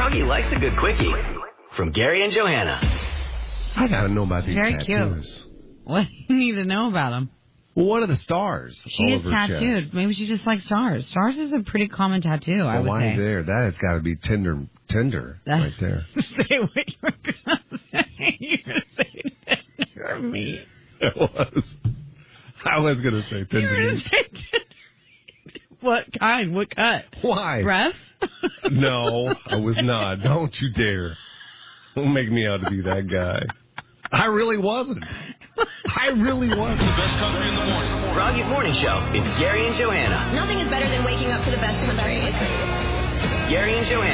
Froggy likes a good quickie. From Gary and Johanna. I got to know about these Very tattoos. cute. What do you need to know about them? Well, what are the stars? She is tattooed. Chest? Maybe she just likes stars. Stars is a pretty common tattoo, I would why say. there? That has got to be tender right there. Say what you were going to say. You're going to say tender meat. I was going to say tender meat. What kind? What cut? Why? Breast? No, I was not. Don't you dare. Don't make me out to be that guy. I really wasn't. I really wasn't. The best country in the morning. Froggy's Morning Show. It's Gary and Johanna. Nothing is better than waking up to the best country. Gary and Johanna.